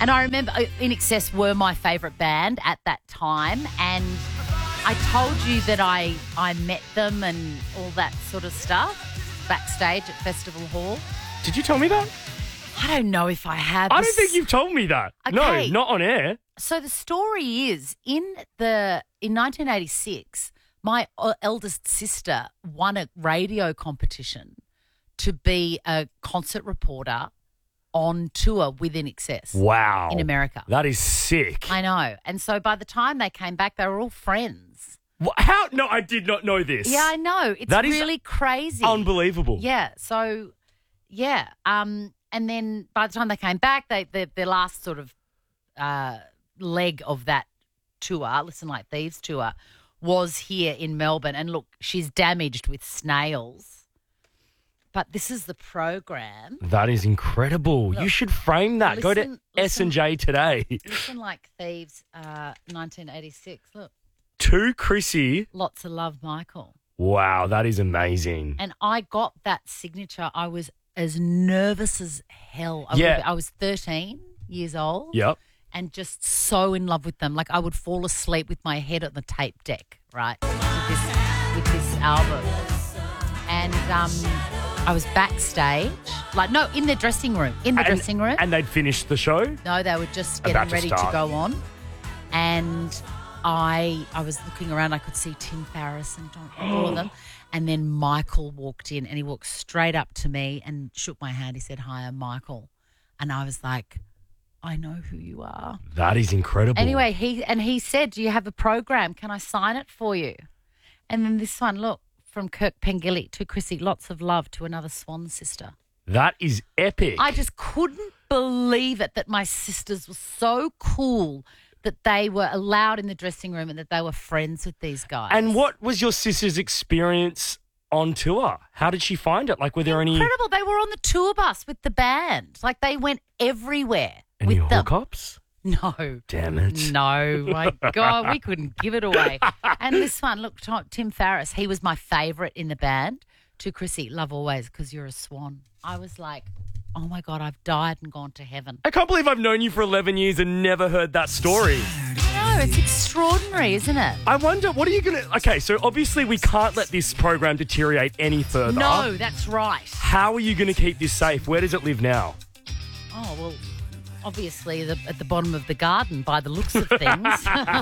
And I remember In Excess were my favourite band at that time. And I told you that I met them and all that sort of stuff backstage at Festival Hall. Did you tell me that? I don't know if I have. I don't think you've told me that. Okay. No, not on air. So the story is, in 1986, my eldest sister won a radio competition to be a concert reporter on tour with In Excess. Wow. In America. That is sick. I know. And so by the time they came back, they were all friends. How? No, I did not know this. Yeah, I know. It's really crazy. Unbelievable. Yeah. So, yeah. And then by the time they came back, their last sort of leg of that tour, Listen Like Thieves tour, was here in Melbourne. And look, she's damaged with snails. But this is the program. That is incredible. Look, you should frame that. Go to S&J today. Listen Like Thieves, 1986. Look. To Chrissy. Lots of love, Michael. Wow, that is amazing. And I got that signature. I was as nervous as hell. I was 13 years old. Yep. And just so in love with them. Like I would fall asleep with my head on the tape deck, right, with this album. And I was backstage, in their dressing room. Dressing room. And they'd finished the show? No, they were just getting ready to go on. And I was looking around. I could see Tim Farriss and all of them. And then Michael walked in, and he walked straight up to me and shook my hand. He said, "Hi, I'm Michael." And I was like, I know who you are. That is incredible. Anyway, he said, "Do you have a program? Can I sign it for you?" And then this one, look, from Kirk Pengilly to Chrissy, lots of love to another Swan sister. That is epic. I just couldn't believe it that my sisters were so cool that they were allowed in the dressing room and that they were friends with these guys. And what was your sister's experience on tour? How did she find it? Like, were there any... Incredible. They were on the tour bus with the band. Like, they went everywhere Any with them. hookups? No. Damn it. No. My God, we couldn't give it away. And this one, look, Tim Farriss, he was my favourite in the band. To Chrissy, love always because you're a swan. I was like, oh, my God, I've died and gone to heaven. I can't believe I've known you for 11 years and never heard that story. I know, it's extraordinary, isn't it? I wonder, what are you going to... Okay, so obviously we can't let this program deteriorate any further. No, that's right. How are you going to keep this safe? Where does it live now? Oh, well, obviously at the bottom of the garden by the looks of things.